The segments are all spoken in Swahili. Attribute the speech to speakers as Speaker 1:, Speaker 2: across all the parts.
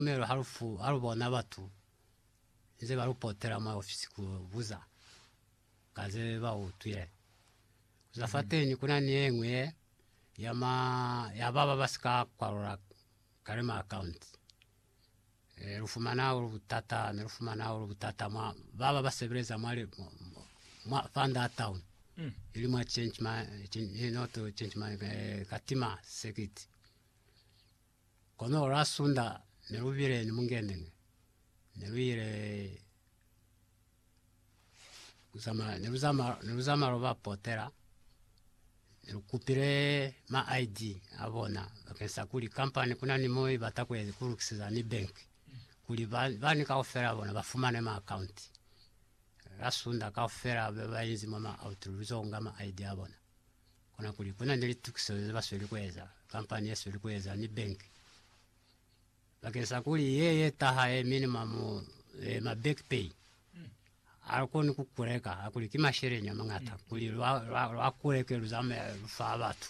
Speaker 1: mero harubona batu nze barupotera mu office kubuza kaze bawutuye kuzafateni kuna niengwe ya baba basika kwarura karema account rufumana urubutata nerufumana urubutata baba basebereza mwali fanda town ili mwa change my katima security kono rasunda nerubire ni mungende nerubire neruzama roba potera nerukupire ma ID abona bakensa kuli company kuna ni moyi batakwezi kurukisiza ni bank kuli bani ka ofera abona bafumane ma account rasunda ka ofera bayizi mama autorizonga ma ID abona kuna nilitukisiza basweli kweza company yesu likweza ni bank bakensa kuli yeye taha minimum ma back pay alukoni kukureka akuli kimashere nyamangata kuli lwakureke luzame lufa abatu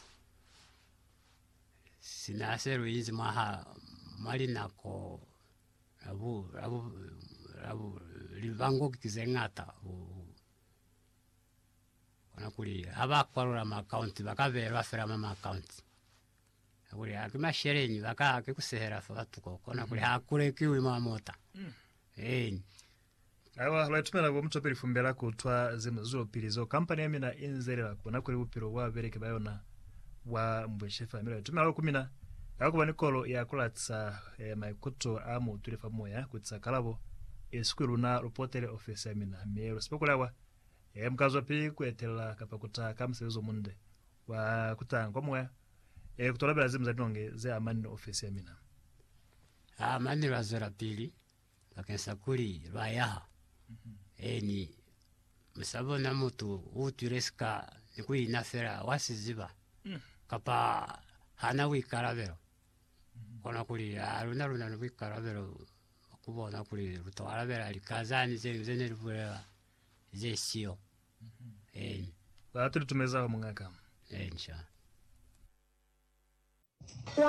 Speaker 1: sinasero yizi mwaha mali nako rabu livango kizengata kona kuli abakwarura ma account bakavera bafera ma account akuli akimashere nyi bakakusehera fatuko kona kuli hakurekiwe mamota
Speaker 2: awa laitumela bo mutoperi fumbela kutwa zimzo pilizo company yamina inzerera kona kuri bupiro wa bereke bayona wa mbweshe family laitumela kumina yakuba nikolo ya kulatsa maikuto amu tulifa moya kutsa kalabo esukuru na reporter office yamina mero spokulawa mkazo pi kwetela kapakuta kamsezo munde wa kutangwa moya kutolabela zimza dinonge ze amani office yamina
Speaker 1: amani razera pili bakensa kuli rwayaha ni musabona mutu utureska nikuina fera wasiziba kapa hana wikarabero kona kuli aruna wikarabero kubona kuli rutwarabera likazani zene rivura zesio
Speaker 2: baturi tumeza mu mwaka
Speaker 1: insha